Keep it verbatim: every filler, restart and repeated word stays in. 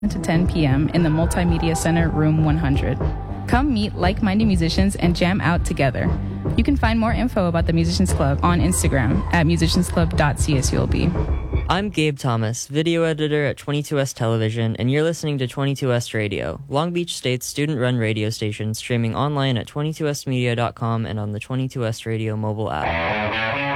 to ten p.m. in the Multimedia Center, Room one hundred. Come meet like-minded musicians and jam out together. You can find more info about the Musicians Club on Instagram at musicians club dot c s u l b. I'm Gabe Thomas, video editor at twenty-two S Television, and you're listening to twenty-two S Radio, Long Beach State's student-run radio station, streaming online at twenty-two s media dot com and on the twenty-two S Radio mobile app.